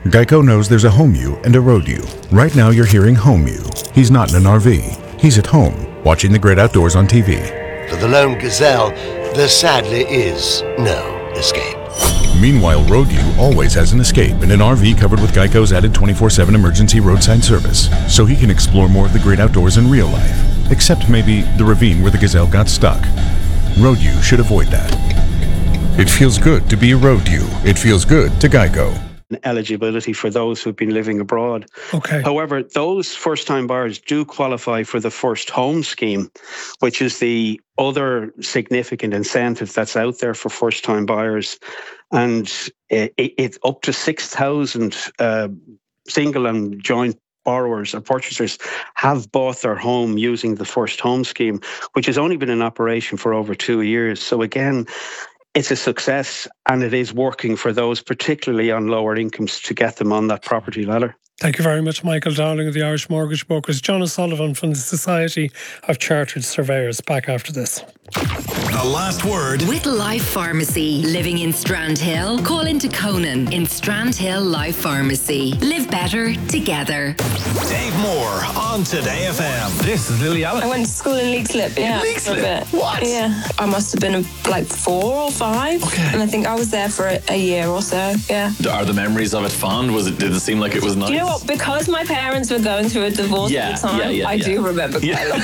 Geico knows there's a home you and a road you. Right now you're hearing home you. He's not in an RV. He's at home, watching the great outdoors on TV. For the lone gazelle, there sadly is no escape. Meanwhile, road you always has an escape in an RV covered with Geico's added 24/7 emergency roadside service, so he can explore more of the great outdoors in real life. Except maybe the ravine where the gazelle got stuck. Road you should avoid that. It feels good to be a road you. It feels good to Geico. Eligibility for those who've been living abroad. Okay. However, those first-time buyers do qualify for the first home scheme, which is the other significant incentive that's out there for first-time buyers. And it's up to 6,000 single and joint borrowers or purchasers have bought their home using the first home scheme, which has only been in operation for over 2 years. So again, it's a success, and it is working for those, particularly on lower incomes, to get them on that property ladder. Thank you very much, Michael Dowling of the Irish Mortgage Brokers. John O'Sullivan from the Society of Chartered Surveyors. Back after this. The last word with Life Pharmacy. Living in Strandhill? Call into Conan in Strandhill Life Pharmacy. Live better together. Dave Moore on Today FM. This is Lily Allen. I went to school in Leixlip, yeah. Leixlip? What? Yeah. I must have been like 4 or 5. Okay. And I think I was there for a year or so, yeah. Are the memories of it fond? Did it seem like it was nice? Do you know what? Because my parents were going through a divorce at the time, I do remember quite a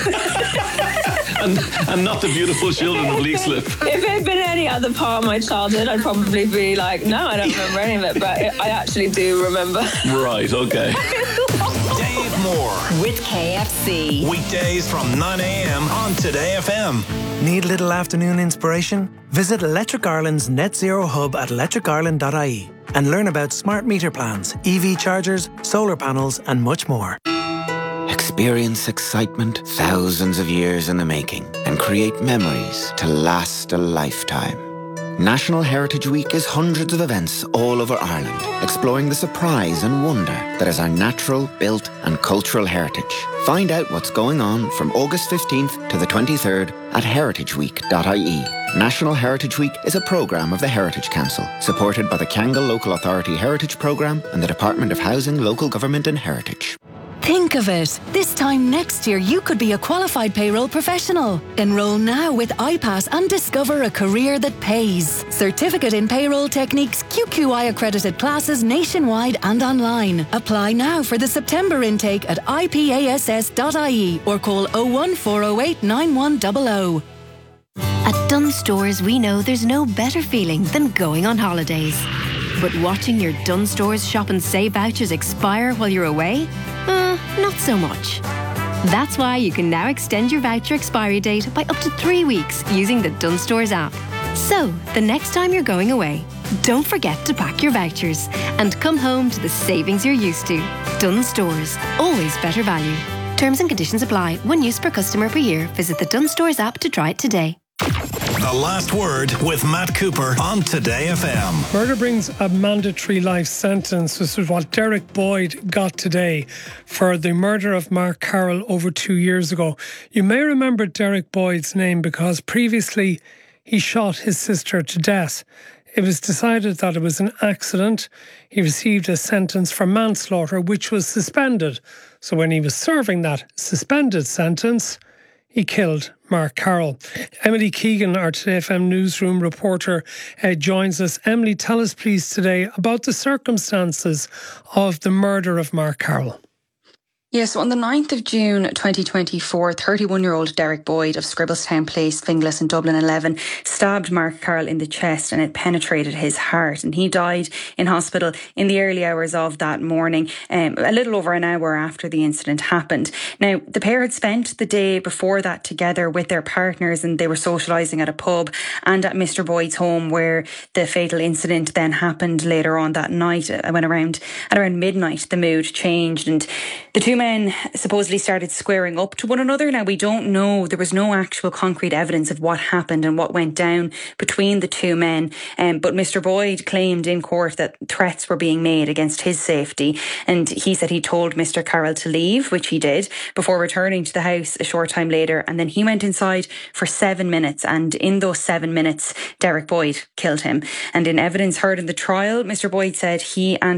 lot. and not the beautiful children of Leixlip. If it had been any other part of my childhood, I'd probably be like, no, I don't remember any of it, but I actually do remember. Right, okay. Dave Moore with KFC. Weekdays from 9 a.m. on Today FM. Need a little afternoon inspiration? Visit Electric Ireland's Net Zero Hub at electricireland.ie and learn about smart meter plans, EV chargers, solar panels and much more. Experience excitement thousands of years in the making and create memories to last a lifetime. National Heritage Week is hundreds of events all over Ireland, exploring the surprise and wonder that is our natural, built and cultural heritage. Find out what's going on from August 15th to the 23rd at heritageweek.ie. National Heritage Week is a programme of the Heritage Council, supported by the Kiangle Local Authority Heritage Programme and the Department of Housing, Local Government and Heritage. Think of it. This time next year, you could be a qualified payroll professional. Enroll now with iPass and discover a career that pays. Certificate in Payroll Techniques, QQI accredited classes nationwide and online. Apply now for the September intake at ipass.ie or call 01408 9100. At Dunnes Stores, we know there's no better feeling than going on holidays. But watching your Dunnes Stores shop and save vouchers expire while you're away? Not so much. That's why you can now extend your voucher expiry date by up to 3 weeks using the Dunnes Stores app. So, the next time you're going away, don't forget to pack your vouchers and come home to the savings you're used to. Dunnes Stores, always better value. Terms and conditions apply. 1 use per customer per year. Visit the Dunnes Stores app to try it today. The last word with Matt Cooper on Today FM. Murder brings a mandatory life sentence. This is what Derek Boyd got today for the murder of Mark Carroll over 2 years ago. You may remember Derek Boyd's name because previously he shot his sister to death. It was decided that it was an accident. He received a sentence for manslaughter, which was suspended. So when he was serving that suspended sentence, he killed Mark Carroll. Emily Keegan, our Today FM newsroom reporter, joins us. Emily, tell us please today about the circumstances of the murder of Mark Carroll. Yes, so on the 9th of June 2024, 31-year-old Derek Boyd of Scribbletown Place, Finglas in Dublin 11, stabbed Mark Carroll in the chest and it penetrated his heart. And he died in hospital in the early hours of that morning, a little over an hour after the incident happened. Now, the pair had spent the day before that together with their partners and they were socialising at a pub and at Mr. Boyd's home where the fatal incident then happened later on that night. When around midnight, the mood changed and the two men supposedly started squaring up to one another. Now, we don't know, there was no actual concrete evidence of what happened and what went down between the two men. But Mr. Boyd claimed in court that threats were being made against his safety. And he said he told Mr. Carroll to leave, which he did, before returning to the house a short time later. And then he went inside for 7 minutes. And in those 7 minutes, Derek Boyd killed him. And in evidence heard in the trial, Mr. Boyd said he and